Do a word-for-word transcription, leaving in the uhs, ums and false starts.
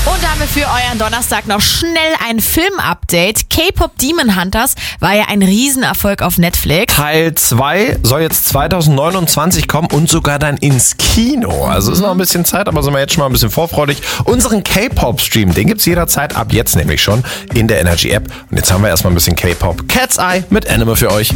Und damit für euren Donnerstag noch schnell ein Film-Update. K-Pop Demon Hunters war ja ein Riesenerfolg auf Netflix. Teil zwei soll jetzt zwanzig neunundzwanzig kommen und sogar dann ins Kino. Also ist noch ein bisschen Zeit, aber sind wir jetzt schon mal ein bisschen vorfreudig. Unseren K-Pop-Stream, den gibt's jederzeit ab jetzt nämlich schon in der Energy-App. Und jetzt haben wir erstmal ein bisschen K-Pop. Cat's Eye mit Animal für euch.